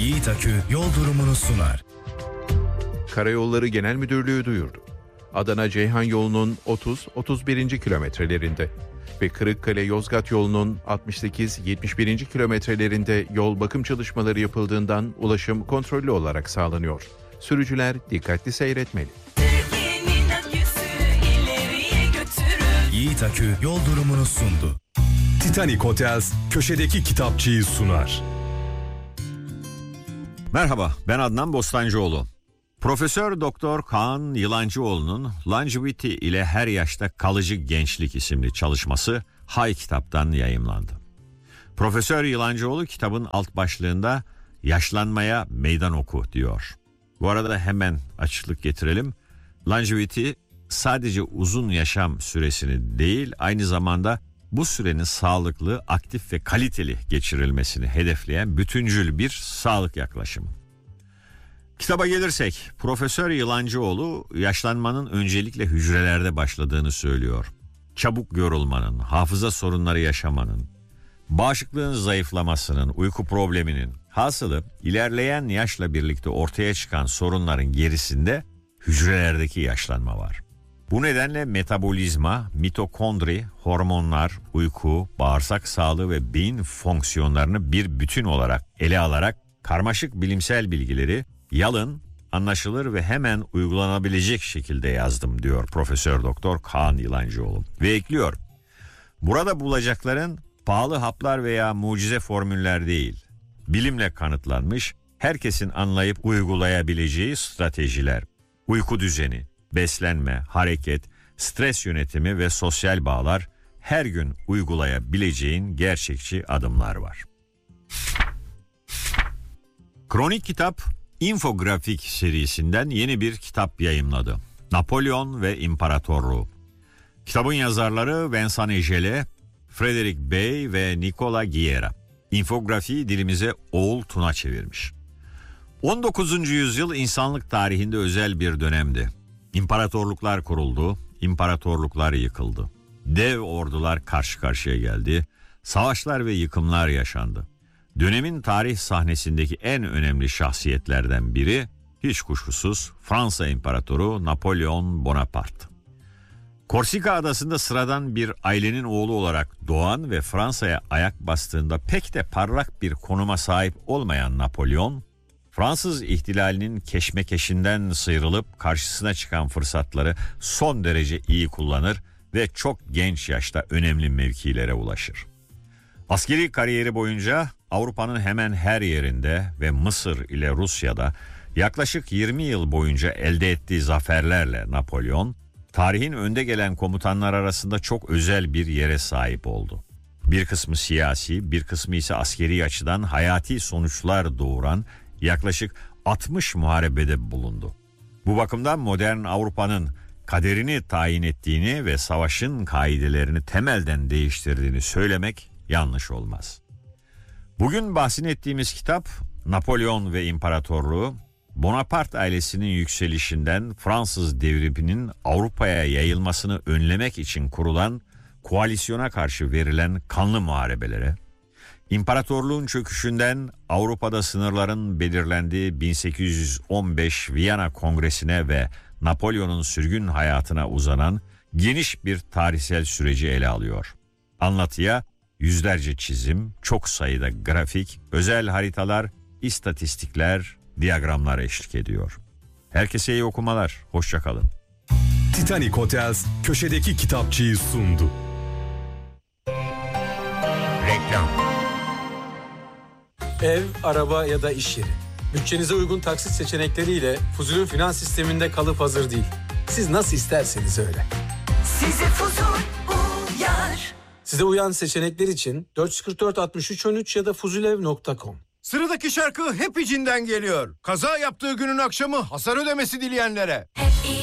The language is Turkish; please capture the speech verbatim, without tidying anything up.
Yiğit Akü yol durumunu sunar. Karayolları Genel Müdürlüğü duyurdu. Adana-Ceyhan yolunun otuz otuz birinci kilometrelerinde ve Kırıkkale-Yozgat yolunun altmış sekiz yetmiş birinci kilometrelerinde yol bakım çalışmaları yapıldığından ulaşım kontrollü olarak sağlanıyor. Sürücüler dikkatli seyretmeli. Yiğit Akü yol durumunu sundu. Titanic Hotels köşedeki kitapçıyı sunar. Merhaba, ben Adnan Bostancıoğlu. Profesör Doktor Kaan Yılancıoğlu'nun Longevity ile Her Yaşta Kalıcı Gençlik isimli çalışması Hay Kitap'tan yayımlandı. Profesör Yılancıoğlu kitabın alt başlığında yaşlanmaya meydan oku diyor. Bu arada hemen açıklık getirelim. Longevity sadece uzun yaşam süresini değil, aynı zamanda bu sürenin sağlıklı, aktif ve kaliteli geçirilmesini hedefleyen bütüncül bir sağlık yaklaşımı. Kitaba gelirsek, Profesör Yılancıoğlu yaşlanmanın öncelikle hücrelerde başladığını söylüyor. Çabuk yorulmanın, hafıza sorunları yaşamanın, bağışıklığın zayıflamasının, uyku probleminin, hasılı ilerleyen yaşla birlikte ortaya çıkan sorunların gerisinde hücrelerdeki yaşlanma var. Bu nedenle metabolizma, mitokondri, hormonlar, uyku, bağırsak sağlığı ve beyin fonksiyonlarını bir bütün olarak ele alarak karmaşık bilimsel bilgileri yalın, anlaşılır ve hemen uygulanabilecek şekilde yazdım diyor Profesör Doktor Kaan Yılancıoğlu. Ve ekliyor, burada bulacakların pahalı haplar veya mucize formüller değil, bilimle kanıtlanmış, herkesin anlayıp uygulayabileceği stratejiler, uyku düzeni, beslenme, hareket, stres yönetimi ve sosyal bağlar, her gün uygulayabileceğin gerçekçi adımlar var. Kronik Kitap, infografik serisinden yeni bir kitap yayımladı. Napolyon ve İmparatorluğu. Kitabın yazarları Vincent Ejele, Frederick Bey ve Nicola Guerra. İnfografiyi dilimize Oğul Tuna çevirmiş. on dokuzuncu yüzyıl insanlık tarihinde özel bir dönemdi. İmparatorluklar kuruldu, imparatorluklar yıkıldı. Dev ordular karşı karşıya geldi, savaşlar ve yıkımlar yaşandı. Dönemin tarih sahnesindeki en önemli şahsiyetlerden biri, hiç kuşkusuz Fransa İmparatoru Napolyon Bonaparte. Korsika adasında sıradan bir ailenin oğlu olarak doğan ve Fransa'ya ayak bastığında pek de parlak bir konuma sahip olmayan Napolyon, Fransız ihtilalinin keşmekeşinden sıyrılıp karşısına çıkan fırsatları son derece iyi kullanır ve çok genç yaşta önemli mevkilere ulaşır. Askeri kariyeri boyunca Avrupa'nın hemen her yerinde ve Mısır ile Rusya'da yaklaşık yirmi yıl boyunca elde ettiği zaferlerle Napolyon, tarihin önde gelen komutanlar arasında çok özel bir yere sahip oldu. Bir kısmı siyasi, bir kısmı ise askeri açıdan hayati sonuçlar doğuran yaklaşık altmış muharebede bulundu. Bu bakımdan modern Avrupa'nın kaderini tayin ettiğini ve savaşın kaidelerini temelden değiştirdiğini söylemek yanlış olmaz. Bugün bahsini ettiğimiz kitap Napolyon ve İmparatorluğu, Bonaparte ailesinin yükselişinden Fransız devriminin Avrupa'ya yayılmasını önlemek için kurulan koalisyona karşı verilen kanlı muharebelere, İmparatorluğun çöküşünden Avrupa'da sınırların belirlendiği bin sekiz yüz on beş Viyana Kongresi'ne ve Napolyon'un sürgün hayatına uzanan geniş bir tarihsel süreci ele alıyor. Anlatıya yüzlerce çizim, çok sayıda grafik, özel haritalar, istatistikler, diyagramlar eşlik ediyor. Herkese iyi okumalar, hoşça kalın. Titanic Hotels köşedeki kitapçıyı sundu. Reklam. Ev, araba ya da iş yeri. Bütçenize uygun taksit seçenekleriyle Fuzul'ün finans sisteminde kalıp hazır değil. Siz nasıl isterseniz öyle. Size Fuzul uyar. Size uyan seçenekler için dört kırk dört altmış üç on üç ya da fuzulev nokta com. Sıradaki şarkı hep içinden geliyor. Kaza yaptığı günün akşamı hasar ödemesi dileyenlere. Hep